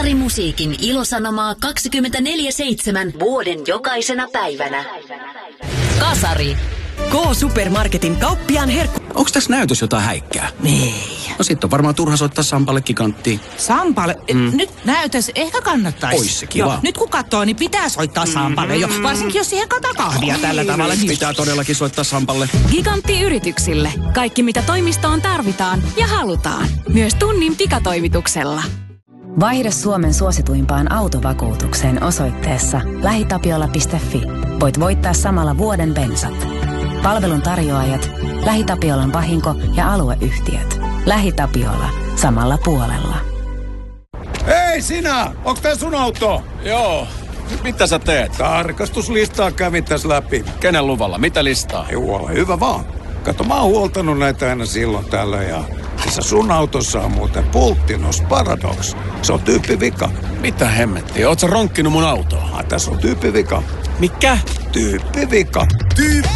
Kasarimusiikin ilosanomaa 24/7 vuoden jokaisena päivänä. Kasari. K-Supermarketin kauppiaan herkku. Onks tässä näytös jotain häikkää? Ei. No sit on varmaan turha soittaa Sampallekin kanttiin. Sampalle? Nyt näytös ehkä kannattaisi. Ois se kiva. Nyt kun katsoo, niin pitää soittaa Sampalle jo. Varsinkin jos siihen kataa kahvia tällä tavalla. Niin pitää todellakin soittaa Sampalle. Gigantti-yrityksille. Kaikki mitä toimistoon tarvitaan ja halutaan. Myös tunnin pikatoimituksella. Vaihda Suomen suosituimpaan autovakuutukseen osoitteessa lähitapiola.fi. Voit voittaa samalla vuoden bensat. Palvelun tarjoajat, LähiTapiolan vahinko- ja alueyhtiöt. LähiTapiola. Samalla puolella. Hei sinä! Onks tää sun auto? Joo. Mitä sä teet? Tarkastuslistaa kävin tässä läpi. Kenen luvalla? Mitä listaa? Ei ole hyvä vaan. Kato, mä oon huoltanut näitä aina silloin tällöin ja... Tässä sun autossa on muuten Pulttinos Paradox. Se on tyyppivika. Mitä hemmettiä? Oot sä ronkkinut mun autoa? Tässä on tyyppivika. Mikä? Tyyppivika.